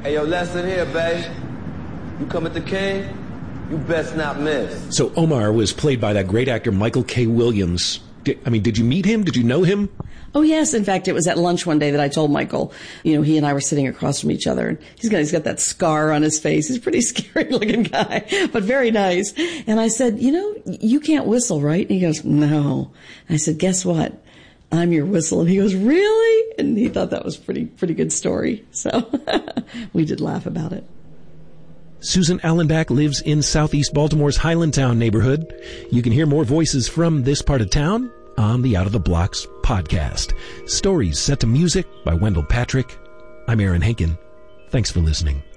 Hey, yo, Lester here, babe. You come at the King, you best not miss. So Omar was played by that great actor Michael K. Williams. Did you meet him? Did you know him? Oh, yes. In fact, it was at lunch one day that I told Michael, he and I were sitting across from each other. And he's got that scar on his face. He's a pretty scary looking guy, but very nice. And I said, you can't whistle, right? And he goes, no. And I said, guess what? I'm your whistle. And he goes, really? And he thought that was pretty good story. So we did laugh about it. Susan Allenbach lives in southeast Baltimore's Highlandtown neighborhood. You can hear more voices from this part of town on the Out of the Blocks podcast. Stories set to music by Wendell Patrick. I'm Aaron Henkin. Thanks for listening.